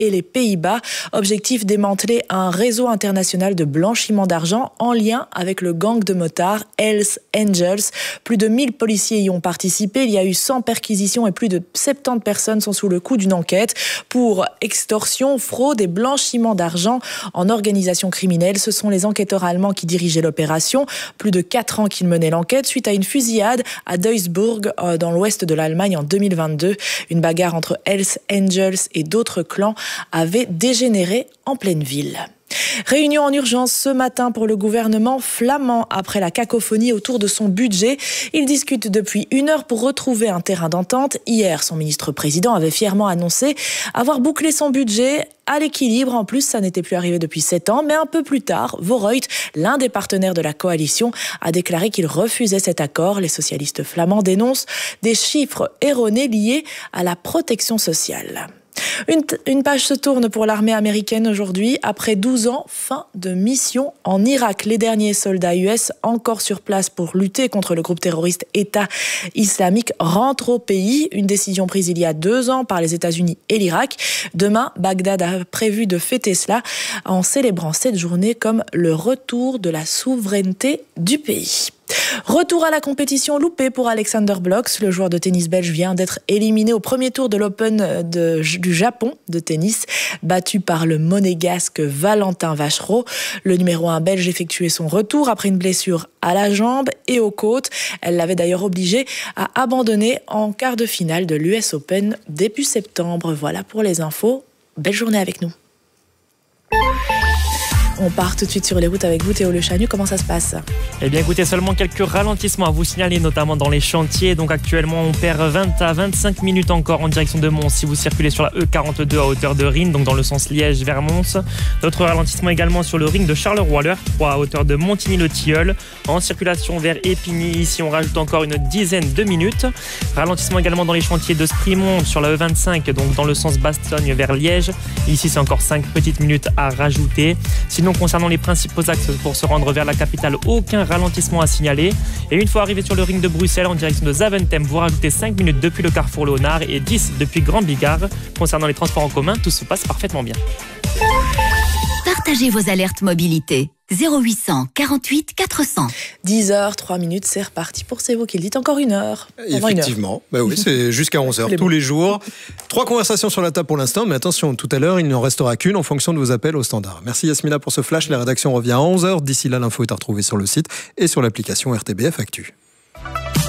et les Pays-Bas. Objectif, démanteler un réseau international de blanchiment d'argent en lien avec le gang de motards Hells Angels. Plus de 1000 policiers y ont participé. Il y a eu 100 perquisitions et plus de 70 personnes sont sous le coup d'une enquête pour extorsion, fraude et blanchiment d'argent en organisation criminelle. Ce sont les enquêteurs allemands qui dirigeaient l'opération. Plus de 4 ans qu'ils menaient l'enquête suite à une fusillade à Duisburg dans l'ouest de l'Allemagne en 2022. Une bagarre entre Hells Angels et d'autres clans avait dégénéré en pleine ville. Réunion en urgence ce matin pour le gouvernement flamand après la cacophonie autour de son budget. Il discute depuis 1 heure pour retrouver un terrain d'entente. Hier, son ministre-président avait fièrement annoncé avoir bouclé son budget à l'équilibre. En plus, ça n'était plus arrivé depuis 7 ans. Mais un peu plus tard, Voorhout, l'un des partenaires de la coalition, a déclaré qu'il refusait cet accord. Les socialistes flamands dénoncent des chiffres erronés liés à la protection sociale. Une page se tourne pour l'armée américaine aujourd'hui. Après 12 ans, fin de mission en Irak. Les derniers soldats US encore sur place pour lutter contre le groupe terroriste État islamique rentrent au pays. Une décision prise il y a 2 ans par les États-Unis et l'Irak. Demain, Bagdad a prévu de fêter cela en célébrant cette journée comme le retour de la souveraineté du pays. Retour à la compétition loupé pour Alexander Blocks. Le joueur de tennis belge vient d'être éliminé au premier tour de l'Open du Japon de tennis, battu par le monégasque Valentin Vachereau. Le numéro 1 belge effectuait son retour après une blessure à la jambe et aux côtes. Elle l'avait d'ailleurs obligé à abandonner en quart de finale de l'US Open début septembre. Voilà pour les infos. Belle journée avec nous. On part tout de suite sur les routes avec vous, Théo Le Chanu. Comment ça se passe ? Eh bien, écoutez, seulement quelques ralentissements à vous signaler, notamment dans les chantiers. Donc, actuellement, on perd 20 à 25 minutes encore en direction de Mons si vous circulez sur la E42 à hauteur de Rhin, donc dans le sens Liège vers Mons. D'autres ralentissements également sur le ring de Charleroi, l'R3 à hauteur de Montigny-le-Tilleul. En circulation vers Épigny, ici, on rajoute encore une dizaine de minutes. Ralentissement également dans les chantiers de Sprimont sur la E25, donc dans le sens Bastogne vers Liège. Ici, c'est encore 5 petites minutes à rajouter. Sinon, concernant les principaux axes pour se rendre vers la capitale, aucun ralentissement à signaler. Et une fois arrivé sur le ring de Bruxelles en direction de Zaventem, vous rajoutez 5 minutes depuis le carrefour Léonard et 10 depuis Grand Bigard. Concernant les transports en commun, tout se passe parfaitement bien. Partagez vos alertes mobilité. 0800 48 400. 10h03, c'est reparti pour C'est vous qui le dites. Encore 1 heure. Effectivement, bah oui, c'est jusqu'à 11h tous les jours. 3 conversations sur la table pour l'instant, mais attention, tout à l'heure, il n'en restera qu'une en fonction de vos appels au standard. Merci Yasmina pour ce flash. La rédaction revient à 11h. D'ici là, l'info est à retrouver sur le site et sur l'application RTBF Actu.